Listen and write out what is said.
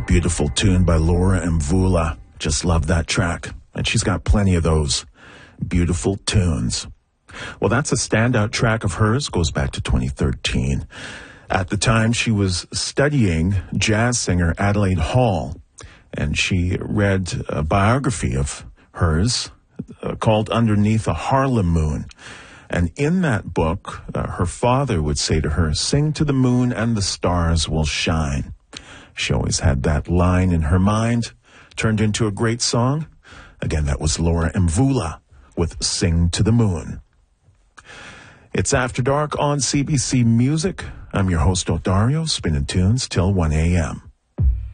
Beautiful tune by Laura Mvula. Just love that track. And she's got plenty of those beautiful tunes. Well, that's a standout track of hers, goes back to 2013. At the time, she was studying jazz singer Adelaide Hall, and she read a biography of hers called Underneath a Harlem Moon. And in that book, her father would say to her, "Sing to the moon and the stars will shine." She always had that line in her mind, turned into a great song. Again, that was Laura Mvula with Sing to the Moon. It's After Dark on CBC Music. I'm your host, Odario, spinning tunes till 1 a.m.